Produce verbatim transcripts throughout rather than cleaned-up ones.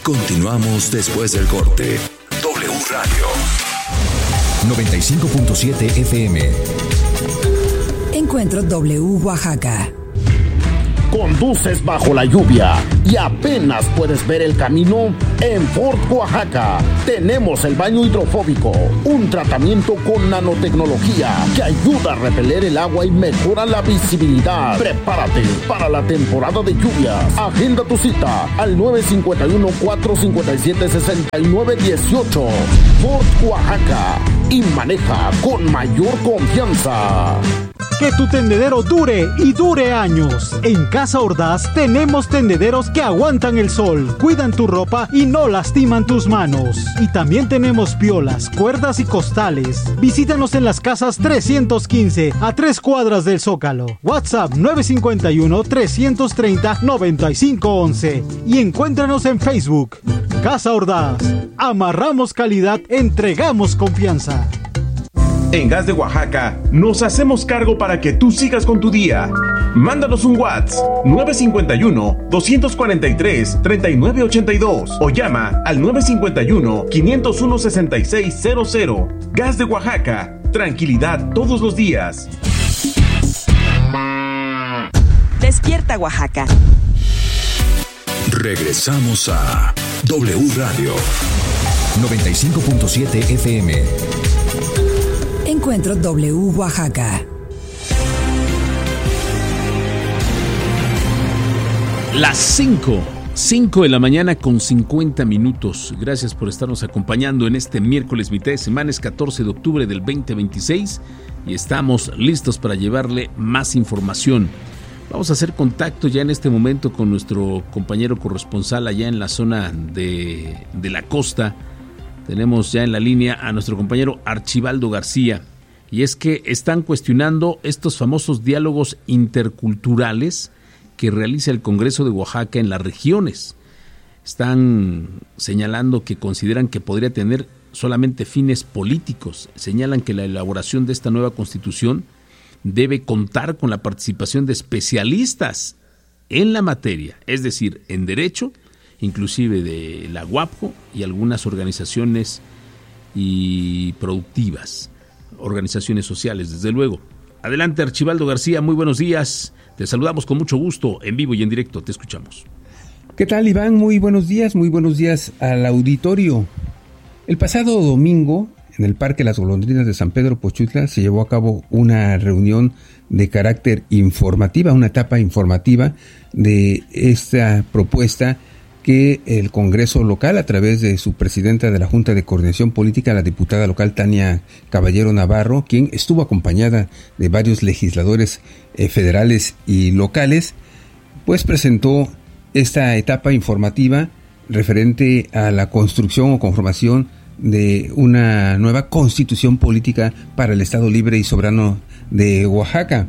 Continuamos después del corte. W Radio noventa y cinco punto siete F M. Encuentro W Oaxaca. Conduces bajo la lluvia y apenas puedes ver el camino. En Ford Oaxaca tenemos el baño hidrofóbico, un tratamiento con nanotecnología que ayuda a repeler el agua y mejora la visibilidad. Prepárate para la temporada de lluvias. Agenda tu cita al nueve cinco uno, cuatro cinco siete, seis nueve uno ocho. Ford Oaxaca, y maneja con mayor confianza. Que tu tendedero dure y dure años. En Casa Ordaz tenemos tendederos que aguantan el sol, cuidan tu ropa y no lastiman tus manos. Y también tenemos piolas, cuerdas y costales. Visítanos en las casas trescientos quince, a tres cuadras del Zócalo. WhatsApp nueve cinco uno, tres tres cero, nueve cinco once. Y encuéntranos en Facebook. Casa Ordaz. Amarramos calidad, entregamos confianza. En Gas de Oaxaca, nos hacemos cargo para que tú sigas con tu día. Mándanos un WhatsApp nueve cinco uno, dos cuatro tres, tres nueve ocho dos o llama al nueve cinco uno, cinco cero uno, seis seis cero cero. Gas de Oaxaca, tranquilidad todos los días. Despierta Oaxaca. Regresamos a W Radio noventa y cinco punto siete F M. Encuentro W Oaxaca. Las cinco, cinco de la mañana con cincuenta minutos. Gracias por estarnos acompañando en este miércoles mitad de semana, es catorce de octubre del veinte veintiséis y estamos listos para llevarle más información. Vamos a hacer contacto ya en este momento con nuestro compañero corresponsal allá en la zona de, de la costa. Tenemos ya en la línea a nuestro compañero Archibaldo García, y es que están cuestionando estos famosos diálogos interculturales que realiza el Congreso de Oaxaca en las regiones. Están señalando que consideran que podría tener solamente fines políticos. Señalan que la elaboración de esta nueva constitución debe contar con la participación de especialistas en la materia, es decir, en derecho, inclusive de la UAPJO y algunas organizaciones y productivas, organizaciones sociales, desde luego. Adelante, Archibaldo García, muy buenos días. Te saludamos con mucho gusto, en vivo y en directo, te escuchamos. ¿Qué tal, Iván? Muy buenos días, muy buenos días al auditorio. El pasado domingo, en el Parque Las Golondrinas de San Pedro Pochutla, se llevó a cabo una reunión de carácter informativa, una etapa informativa de esta propuesta que el Congreso local, a través de su presidenta de la Junta de Coordinación Política, la diputada local Tania Caballero Navarro, quien estuvo acompañada de varios legisladores eh, federales y locales, pues presentó esta etapa informativa referente a la construcción o conformación de una nueva constitución política para el Estado Libre y Soberano de Oaxaca.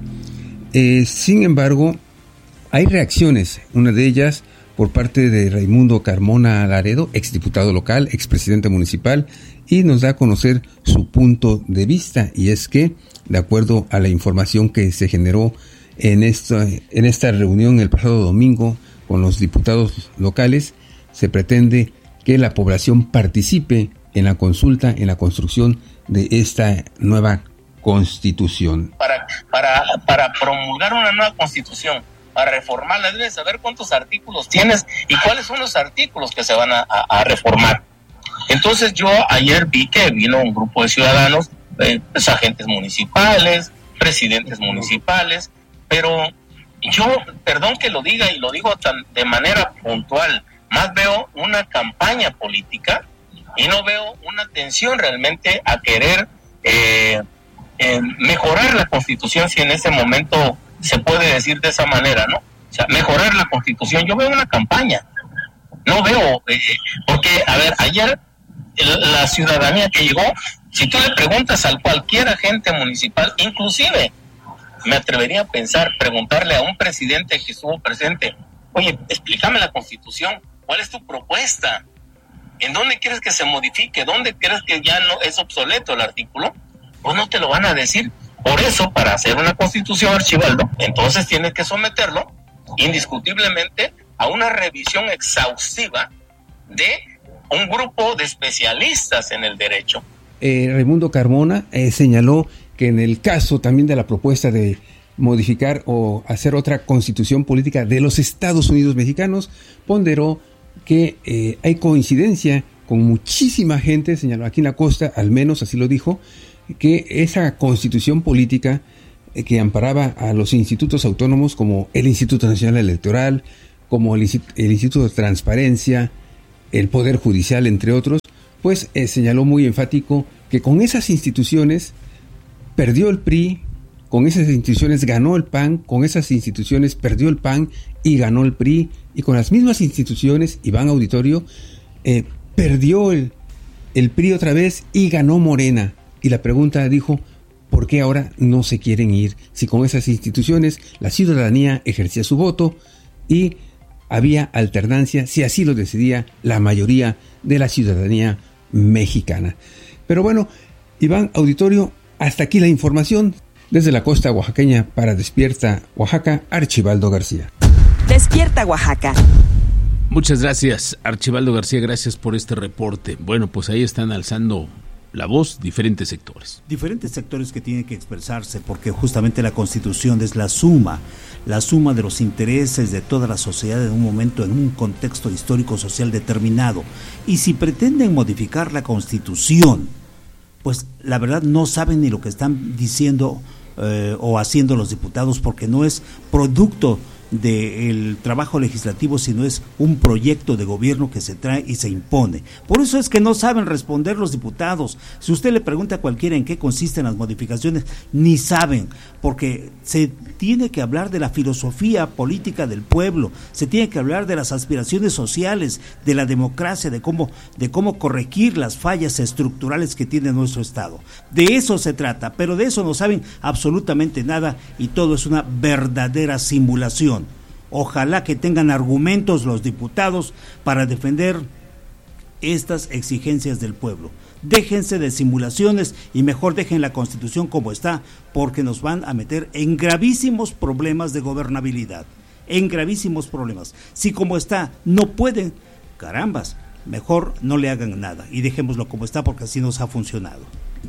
Eh, sin embargo, hay reacciones, una de ellas por parte de Raimundo Carmona Laredo, exdiputado local, expresidente municipal, y nos da a conocer su punto de vista, y es que, de acuerdo a la información que se generó en esta, en esta reunión el pasado domingo con los diputados locales, se pretende que la población participe en la consulta, en la construcción de esta nueva constitución. Para, para, para promulgar una nueva constitución, para reformarla, debes saber cuántos artículos tienes y cuáles son los artículos que se van a, a, a reformar. Entonces yo ayer vi que vino un grupo de ciudadanos, eh, pues, agentes municipales, presidentes municipales, pero yo, perdón que lo diga y lo digo tan, de manera puntual, más veo una campaña política y no veo una atención realmente a querer eh, eh, mejorar la Constitución, si en ese momento se puede decir de esa manera, ¿no? O sea, mejorar la Constitución. Yo veo una campaña, no veo, eh, porque, a ver, ayer el, la ciudadanía que llegó, si tú le preguntas a cualquier agente municipal, inclusive me atrevería a pensar, preguntarle a un presidente que estuvo presente, oye, explícame la Constitución, ¿cuál es tu propuesta? ¿En dónde quieres que se modifique? ¿Dónde crees que ya no es obsoleto el artículo? Pues no te lo van a decir. Por eso, para hacer una constitución, Archibaldo, entonces tienes que someterlo indiscutiblemente a una revisión exhaustiva de un grupo de especialistas en el derecho. Eh, Raimundo Carmona eh, señaló que en el caso también de la propuesta de modificar o hacer otra constitución política de los Estados Unidos mexicanos, ponderó que eh, hay coincidencia con muchísima gente, señaló aquí en la costa, al menos así lo dijo, que esa constitución política eh, que amparaba a los institutos autónomos como el Instituto Nacional Electoral, como el, el Instituto de Transparencia, el Poder Judicial, entre otros, pues eh, señaló muy enfático que con esas instituciones perdió el P R I, con esas instituciones ganó el P A N, con esas instituciones perdió el P A N y ganó el P R I, y con las mismas instituciones, Iván Auditorio, eh, perdió el, el P R I otra vez y ganó Morena. Y la pregunta dijo, ¿por qué ahora no se quieren ir? Si con esas instituciones la ciudadanía ejercía su voto y había alternancia, si así lo decidía la mayoría de la ciudadanía mexicana. Pero bueno, Iván Auditorio, hasta aquí la información. Desde la costa oaxaqueña para Despierta Oaxaca, Archibaldo García. Despierta Oaxaca. Muchas gracias, Archibaldo García, gracias por este reporte. Bueno, pues ahí están alzando la voz diferentes sectores. Diferentes sectores que tienen que expresarse, porque justamente la Constitución es la suma, la suma de los intereses de toda la sociedad en un momento, en un contexto histórico social determinado. Y si pretenden modificar la Constitución, pues la verdad no saben ni lo que están diciendo eh, o haciendo los diputados, porque no es producto del trabajo legislativo, sino es un proyecto de gobierno que se trae y se impone. Por eso es que no saben responder los diputados. Si usted le pregunta a cualquiera en qué consisten las modificaciones, ni saben, porque se tiene que hablar de la filosofía política del pueblo, se tiene que hablar de las aspiraciones sociales, de la democracia, de cómo, de cómo corregir las fallas estructurales que tiene nuestro Estado. De eso se trata, pero de eso no saben absolutamente nada y todo es una verdadera simulación. Ojalá que tengan argumentos los diputados para defender estas exigencias del pueblo. Déjense de simulaciones y mejor dejen la Constitución como está, porque nos van a meter en gravísimos problemas de gobernabilidad, en gravísimos problemas. Si como está no pueden, carambas, mejor no le hagan nada y dejémoslo como está, porque así nos ha funcionado.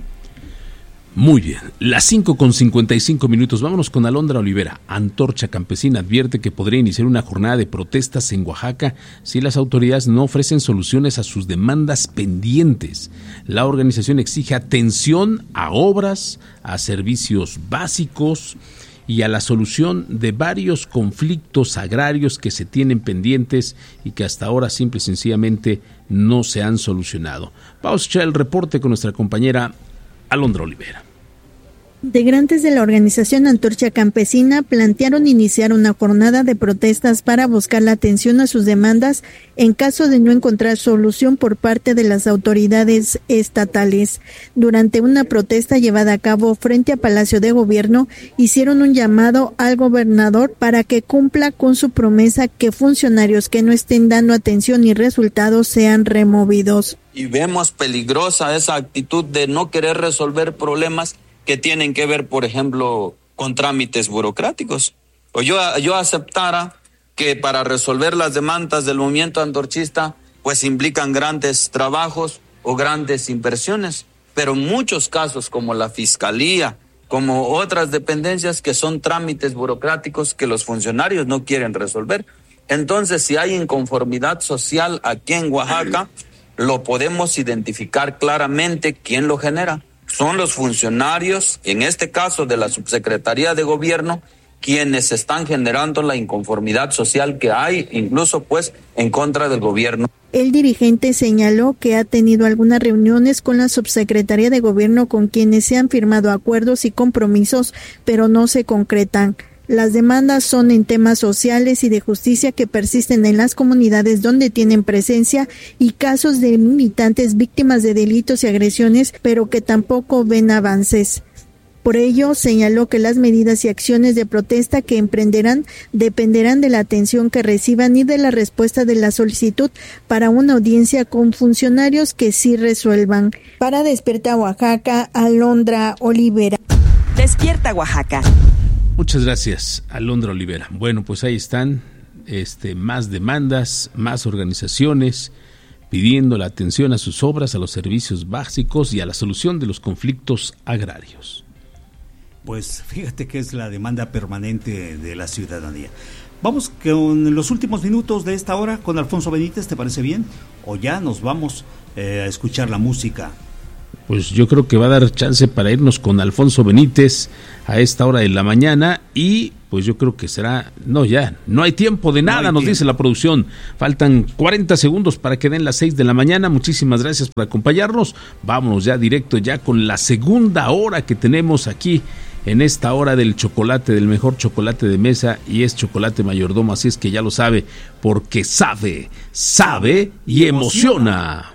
Muy bien, las cinco con cincuenta y cinco minutos, vámonos con Alondra Olivera. Antorcha Campesina advierte que podría iniciar una jornada de protestas en Oaxaca si las autoridades no ofrecen soluciones a sus demandas pendientes. La organización exige atención a obras, a servicios básicos y a la solución de varios conflictos agrarios que se tienen pendientes y que hasta ahora simple y sencillamente no se han solucionado. Vamos a escuchar el reporte con nuestra compañera Alondra Olivera. Integrantes de la organización Antorcha Campesina plantearon iniciar una jornada de protestas para buscar la atención a sus demandas en caso de no encontrar solución por parte de las autoridades estatales. Durante una protesta llevada a cabo frente a Palacio de Gobierno, hicieron un llamado al gobernador para que cumpla con su promesa que funcionarios que no estén dando atención y resultados sean removidos. Y vemos peligrosa esa actitud de no querer resolver problemas que tienen que ver, por ejemplo, con trámites burocráticos. O yo, yo aceptara que para resolver las demandas del movimiento antorchista, pues implican grandes trabajos o grandes inversiones, pero en muchos casos, como la fiscalía, como otras dependencias, que son trámites burocráticos que los funcionarios no quieren resolver. Entonces, si hay inconformidad social aquí en Oaxaca, lo podemos identificar claramente quién lo genera. Son los funcionarios, en este caso de la Subsecretaría de Gobierno, quienes están generando la inconformidad social que hay, incluso pues en contra del gobierno. El dirigente señaló que ha tenido algunas reuniones con la Subsecretaría de Gobierno con quienes se han firmado acuerdos y compromisos, pero no se concretan. Las demandas son en temas sociales y de justicia que persisten en las comunidades donde tienen presencia y casos de militantes víctimas de delitos y agresiones, pero que tampoco ven avances. Por ello, señaló que las medidas y acciones de protesta que emprenderán dependerán de la atención que reciban y de la respuesta de la solicitud para una audiencia con funcionarios que sí resuelvan. Para Despierta Oaxaca, Alondra Olivera. Despierta Oaxaca. Muchas gracias, Alondra Olivera. Bueno, pues ahí están, este, más demandas, más organizaciones, pidiendo la atención a sus obras, a los servicios básicos y a la solución de los conflictos agrarios. Pues fíjate que es la demanda permanente de la ciudadanía. Vamos con los últimos minutos de esta hora con Alfonso Benítez, ¿te parece bien? ¿O ya nos vamos eh, a escuchar la música? Pues yo creo que va a dar chance para irnos con Alfonso Benítez a esta hora de la mañana y pues yo creo que será, no ya, no hay tiempo de nada, no nos tiempo. Dice la producción, faltan cuarenta segundos para que den las seis de la mañana, muchísimas gracias por acompañarnos, vámonos ya directo ya con la segunda hora que tenemos aquí en esta hora del chocolate, del mejor chocolate de mesa y es Chocolate Mayordomo, así es que ya lo sabe, porque sabe, sabe y emociona.